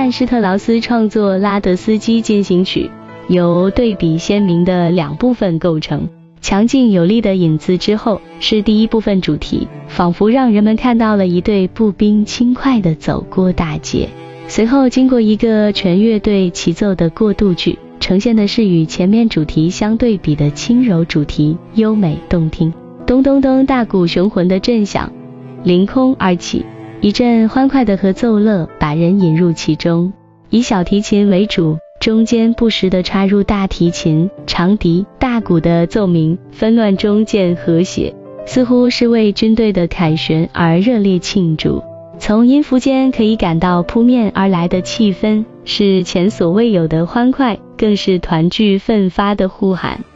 曼施特劳斯创作《拉德斯基进行曲》，由对比鲜明的两部分构成。强劲有力的引子之后是第一部分主题，仿佛让人们看到了一队步兵轻快地走过大街。随后经过一个全乐队齐奏的过渡句，呈现的是与前面主题相对比的轻柔主题，优美动听。咚咚咚，大鼓雄浑的震响凌空而起，一阵欢快的合奏乐把人引入其中，以小提琴为主，中间不时地插入大提琴、长笛、大鼓的奏鸣，纷乱中见和谐，似乎是为军队的凯旋而热烈庆祝。从音符间可以感到扑面而来的气氛，是前所未有的欢快，更是团聚奋发的呼喊。